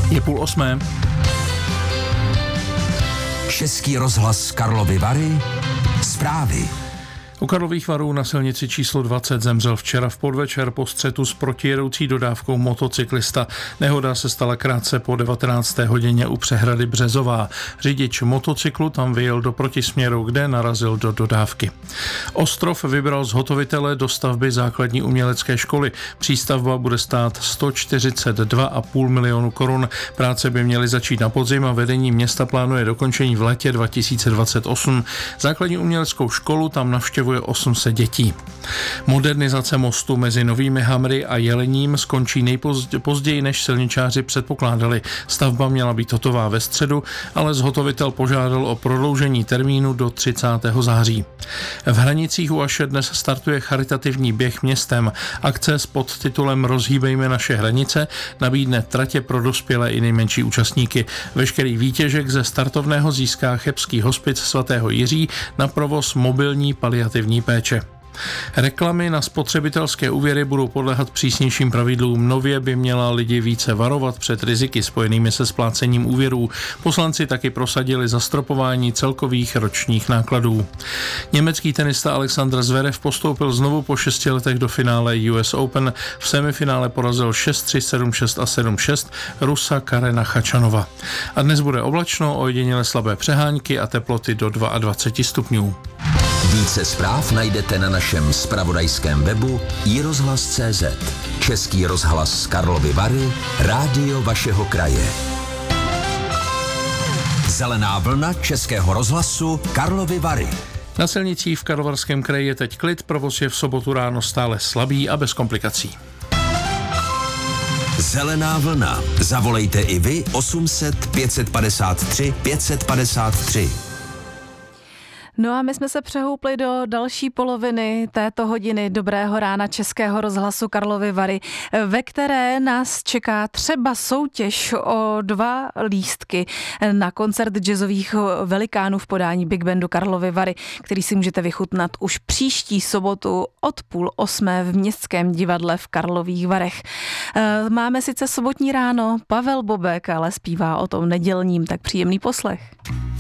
Je 7:30. Český rozhlas Karlovy Vary. Zprávy. U Karlových Varů na silnici číslo 20 zemřel včera v podvečer po střetu s protijedoucí dodávkou motocyklista. Nehoda se stala krátce po 19. hodině u přehrady Březová. Řidič motocyklu tam vyjel do protisměru, kde narazil do dodávky. Ostrov vybral zhotovitele dostavby základní umělecké školy. Přístavba bude stát 142,5 milionu korun. Práce by měly začít na podzim a vedení města plánuje dokončení v létě 2028. Základní uměleckou školu tam navštěvuje 800 dětí. Modernizace mostu mezi Novými Hamry a Jelením skončí nejpozději, než silničáři předpokládali. Stavba měla být hotová ve středu, ale zhotovitel požádal o prodloužení termínu do 30. září. V Hranicích u Aše dnes startuje charitativní běh městem. Akce s podtitulem Rozhýbejme naše hranice nabídne tratě pro dospělé i nejmenší účastníky. Veškerý výtěžek ze startovného získá chebský hospic svatého Jiří na provoz mobilní paliativní péče. Reklamy na spotřebitelské úvěry budou podléhat přísnějším pravidlům. Nově by měla lidi více varovat před riziky spojenými se splácením úvěrů. Poslanci taky prosadili zastropování celkových ročních nákladů. Německý tenista Alexander Zverev postoupil znovu po 6 letech do finále US Open. V semifinále porazil 6-3, 7-6 a 7-6 Rusa Karena Khachanova. A dnes bude oblačno, ojediněle slabé přehánky a teploty do 22 stupňů. Více zpráv najdete na našem zpravodajském webu iRozhlas.cz. Český rozhlas Karlovy Vary, rádio vašeho kraje. Zelená vlna Českého rozhlasu Karlovy Vary. Na silnicích v Karlovarském kraji je teď klid, provoz je v sobotu ráno stále slabý a bez komplikací. Zelená vlna. Zavolejte i vy 800 553 553. No a my jsme se přehoupli do další poloviny této hodiny Dobrého rána Českého rozhlasu Karlovy Vary, ve které nás čeká třeba soutěž o 2 lístky na koncert jazzových velikánů v podání Big Bandu Karlovy Vary, který si můžete vychutnat už příští sobotu od 7:30 v Městském divadle v Karlových Varech. Máme sice sobotní ráno, Pavel Bobek ale zpívá o tom nedělním, tak příjemný poslech.